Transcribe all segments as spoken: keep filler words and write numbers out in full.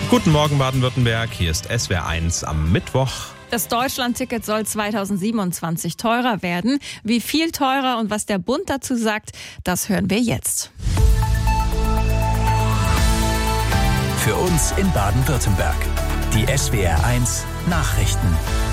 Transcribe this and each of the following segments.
Guten Morgen Baden-Württemberg, hier ist S W R eins am Mittwoch. Das Deutschland-Ticket soll zweitausendsiebenundzwanzig teurer werden. Wie viel teurer und was der Bund dazu sagt, das hören wir jetzt. Für uns in Baden-Württemberg. Die S W R eins Nachrichten.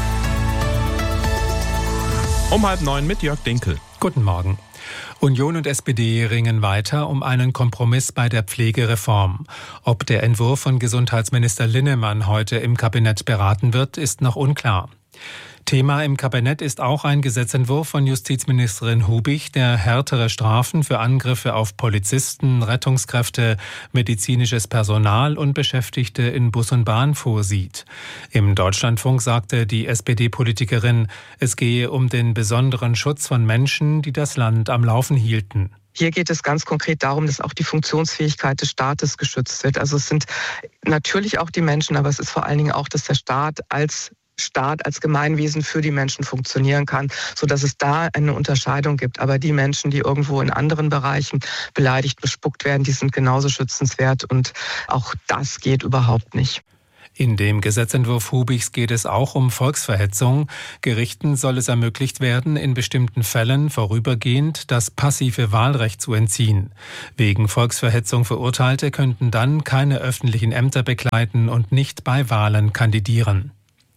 Um halb neun mit Jörg Dinkel. Guten Morgen. Union und S P D ringen weiter um einen Kompromiss bei der Pflegereform. Ob der Entwurf von Gesundheitsminister Linnemann heute im Kabinett beraten wird, ist noch unklar. Thema im Kabinett ist auch ein Gesetzentwurf von Justizministerin Hubich, der härtere Strafen für Angriffe auf Polizisten, Rettungskräfte, medizinisches Personal und Beschäftigte in Bus und Bahn vorsieht. Im Deutschlandfunk sagte die S P D-Politikerin, es gehe um den besonderen Schutz von Menschen, die das Land am Laufen hielten. Hier geht es ganz konkret darum, dass auch die Funktionsfähigkeit des Staates geschützt wird. Also es sind natürlich auch die Menschen, aber es ist vor allen Dingen auch, dass der Staat als Staat, als Gemeinwesen für die Menschen funktionieren kann, sodass es da eine Unterscheidung gibt. Aber die Menschen, die irgendwo in anderen Bereichen beleidigt, bespuckt werden, die sind genauso schützenswert und auch das geht überhaupt nicht. In dem Gesetzentwurf Hubichs geht es auch um Volksverhetzung. Gerichten soll es ermöglicht werden, in bestimmten Fällen vorübergehend das passive Wahlrecht zu entziehen. Wegen Volksverhetzung Verurteilte könnten dann keine öffentlichen Ämter bekleiden und nicht bei Wahlen kandidieren.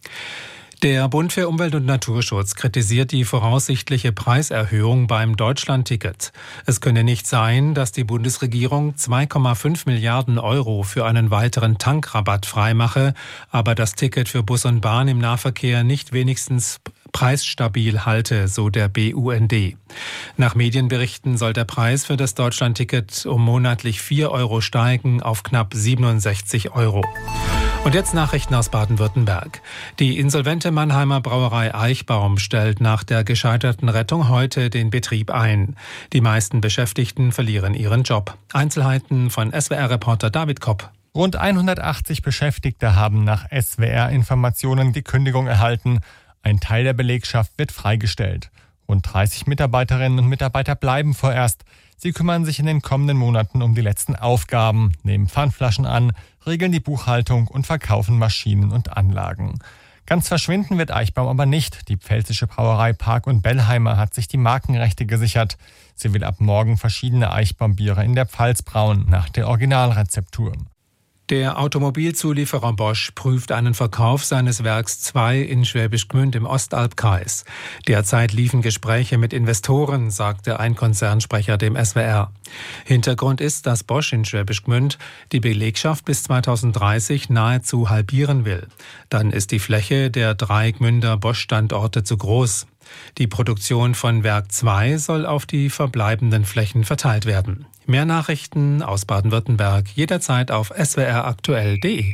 Der Bund für Umwelt und Naturschutz kritisiert die voraussichtliche Preiserhöhung beim Deutschland-Ticket. Es könne nicht sein, dass die Bundesregierung zwei Komma fünf Milliarden Euro für einen weiteren Tankrabatt freimache, aber das Ticket für Bus und Bahn im Nahverkehr nicht wenigstens preisstabil halte, so der B U N D. Nach Medienberichten soll der Preis für das Deutschland-Ticket um monatlich vier Euro steigen auf knapp siebenundsechzig Euro. Und jetzt Nachrichten aus Baden-Württemberg. Die insolvente Mannheimer Brauerei Eichbaum stellt nach der gescheiterten Rettung heute den Betrieb ein. Die meisten Beschäftigten verlieren ihren Job. Einzelheiten von S W R-Reporter David Kopp. Rund hundertachtzig Beschäftigte haben nach S W R-Informationen die Kündigung erhalten. Ein Teil der Belegschaft wird freigestellt. Rund dreißig Mitarbeiterinnen und Mitarbeiter bleiben vorerst. Sie kümmern sich in den kommenden Monaten um die letzten Aufgaben, nehmen Pfandflaschen an, regeln die Buchhaltung und verkaufen Maschinen und Anlagen. Ganz verschwinden wird Eichbaum aber nicht. Die pfälzische Brauerei Park und Bellheimer hat sich die Markenrechte gesichert. Sie will ab morgen verschiedene Eichbaumbiere in der Pfalz brauen, nach der Originalrezeptur. Der Automobilzulieferer Bosch prüft einen Verkauf seines Werks zwei in Schwäbisch Gmünd im Ostalbkreis. Derzeit liefen Gespräche mit Investoren, sagte ein Konzernsprecher dem S W R. Hintergrund ist, dass Bosch in Schwäbisch Gmünd die Belegschaft bis zweitausenddreißig nahezu halbieren will. Dann ist die Fläche der drei Gmünder Bosch-Standorte zu groß. Die Produktion von Werk zwei soll auf die verbleibenden Flächen verteilt werden. Mehr Nachrichten aus Baden-Württemberg jederzeit auf s w r aktuell punkt d e.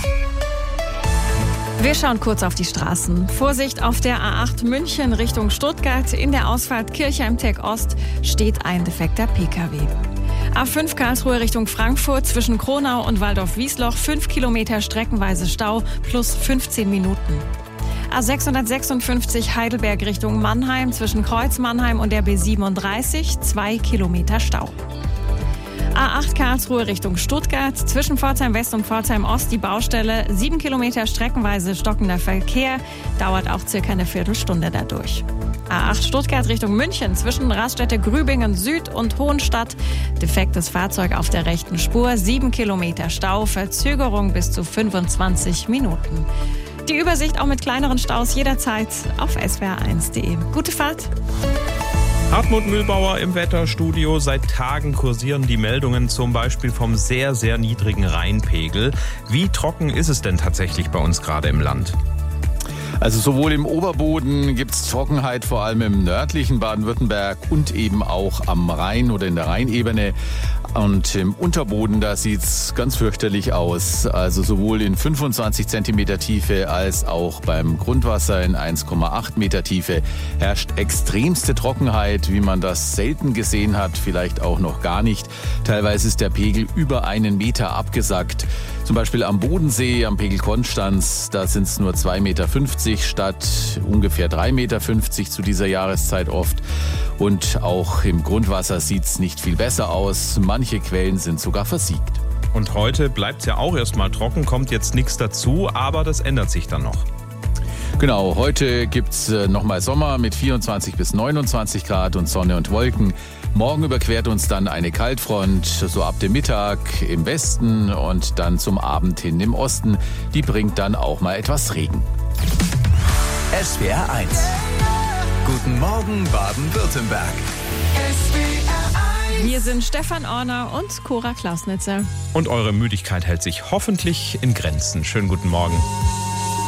Wir schauen kurz auf die Straßen. Vorsicht auf der A acht München Richtung Stuttgart. In der Ausfahrt Kirchheim-Tech Ost steht ein defekter P K W. A fünf Karlsruhe Richtung Frankfurt zwischen Kronau und Waldorf-Wiesloch. fünf Kilometer streckenweise Stau plus fünfzehn Minuten. A sechshundertsechsundfünfzig Heidelberg Richtung Mannheim zwischen Kreuz Mannheim und der B siebenunddreißig. zwei Kilometer Stau. A acht Karlsruhe Richtung Stuttgart, zwischen Pforzheim West und Pforzheim Ost die Baustelle, sieben Kilometer streckenweise stockender Verkehr, dauert auch circa eine Viertelstunde dadurch. A acht Stuttgart Richtung München, zwischen Raststätte Grübingen Süd und Hohenstadt, defektes Fahrzeug auf der rechten Spur, sieben Kilometer Stau, Verzögerung bis zu fünfundzwanzig Minuten. Die Übersicht auch mit kleineren Staus jederzeit auf s w r eins punkt d e. Gute Fahrt! Hartmut Mühlbauer im Wetterstudio. Seit Tagen kursieren die Meldungen zum Beispiel vom sehr, sehr niedrigen Rheinpegel. Wie trocken ist es denn tatsächlich bei uns gerade im Land? Also sowohl im Oberboden gibt es Trockenheit, vor allem im nördlichen Baden-Württemberg und eben auch am Rhein oder in der Rheinebene. Und im Unterboden, da sieht es ganz fürchterlich aus. Also sowohl in fünfundzwanzig Zentimeter Tiefe als auch beim Grundwasser in eins Komma acht Meter Tiefe herrscht extremste Trockenheit, wie man das selten gesehen hat, vielleicht auch noch gar nicht. Teilweise ist der Pegel über einen Meter abgesackt. Zum Beispiel am Bodensee, am Pegel Konstanz, da sind es nur zwei Meter fünfzig statt ungefähr drei Meter fünfzig zu dieser Jahreszeit oft. Und auch im Grundwasser sieht es nicht viel besser aus. Manche Quellen sind sogar versiegt. Und heute bleibt es ja auch erstmal trocken, kommt jetzt nichts dazu, aber das ändert sich dann noch. Genau, heute gibt's nochmal Sommer mit vierundzwanzig bis neunundzwanzig Grad und Sonne und Wolken. Morgen überquert uns dann eine Kaltfront, so ab dem Mittag im Westen und dann zum Abend hin im Osten. Die bringt dann auch mal etwas Regen. S W R eins. Guten Morgen Baden-Württemberg. Wir sind Stefan Orner und Cora Klausnitzer. Und eure Müdigkeit hält sich hoffentlich in Grenzen. Schönen guten Morgen.